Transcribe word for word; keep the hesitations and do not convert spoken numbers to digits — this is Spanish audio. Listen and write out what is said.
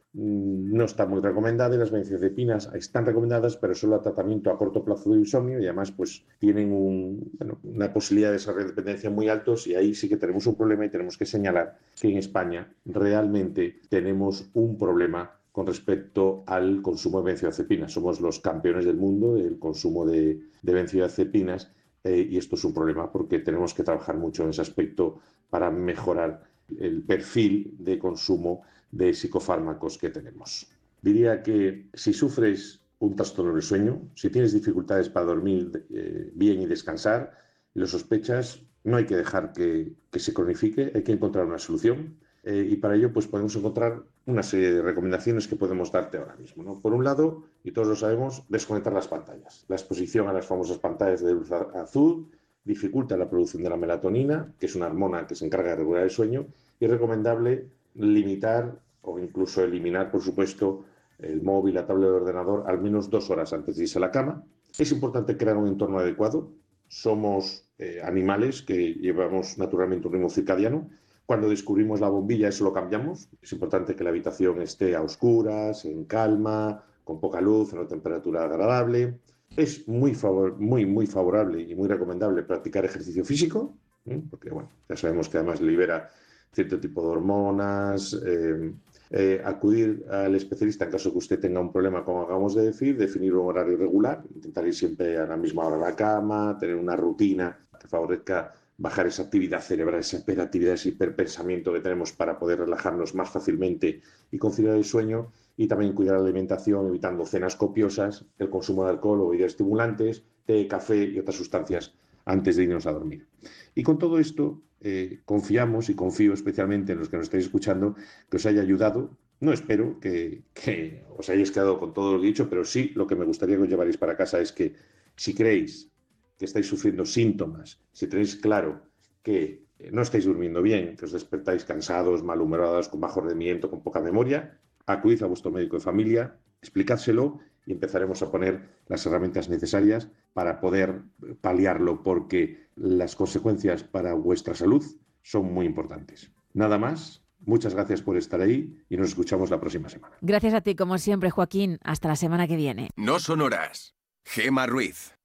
mmm, no está muy recomendada, y las benzodiazepinas están recomendadas, pero solo a tratamiento a corto plazo de insomnio, y además pues tienen un, bueno, una posibilidad de desarrollo de dependencia muy altos, y ahí sí que tenemos un problema, y tenemos que señalar que en España realmente tenemos un problema con respecto al consumo de benzodiazepinas. Somos los campeones del mundo del consumo de, de benzodiazepinas, eh, y esto es un problema porque tenemos que trabajar mucho en ese aspecto para mejorar el perfil de consumo de psicofármacos que tenemos. Diría que si sufres un trastorno del sueño, si tienes dificultades para dormir eh, bien y descansar, y lo sospechas, no hay que dejar que, que se cronifique, hay que encontrar una solución. Eh, y para ello pues podemos encontrar una serie de recomendaciones que podemos darte ahora mismo, ¿no? Por un lado, y todos lo sabemos, desconectar las pantallas. La exposición a las famosas pantallas de luz azul dificulta la producción de la melatonina, que es una hormona que se encarga de regular el sueño, y es recomendable limitar o incluso eliminar, por supuesto, el móvil, la tablet, el ordenador, al menos dos horas antes de irse a la cama. Es importante crear un entorno adecuado. Somos eh, animales que llevamos naturalmente un ritmo circadiano. Cuando descubrimos la bombilla, eso lo cambiamos. Es importante que la habitación esté a oscuras, en calma, con poca luz, a una temperatura agradable. Es muy, favor muy, muy favorable y muy recomendable practicar ejercicio físico, ¿eh? Porque bueno, ya sabemos que además libera cierto tipo de hormonas. Eh, eh, acudir al especialista en caso que usted tenga un problema, como acabamos de decir, definir un horario regular, intentar ir siempre a la misma hora a la cama, tener una rutina que favorezca bajar esa actividad cerebral, esa hiperactividad, ese hiperpensamiento que tenemos para poder relajarnos más fácilmente y conciliar el sueño, y también cuidar la alimentación, evitando cenas copiosas, el consumo de alcohol o bebidas estimulantes, té, café y otras sustancias antes de irnos a dormir. Y con todo esto, eh, confiamos y confío especialmente en los que nos estáis escuchando, que os haya ayudado. No espero que, que os hayáis quedado con todo lo dicho, pero sí lo que me gustaría que os llevaréis para casa es que si creéis que estáis sufriendo síntomas, si tenéis claro que no estáis durmiendo bien, que os despertáis cansados, malhumorados, con bajo rendimiento, con poca memoria, acudid a vuestro médico de familia, explicádselo, y empezaremos a poner las herramientas necesarias para poder paliarlo, porque las consecuencias para vuestra salud son muy importantes. Nada más, muchas gracias por estar ahí y nos escuchamos la próxima semana. Gracias a ti, como siempre, Joaquín. Hasta la semana que viene. No son horas. Gema Ruiz.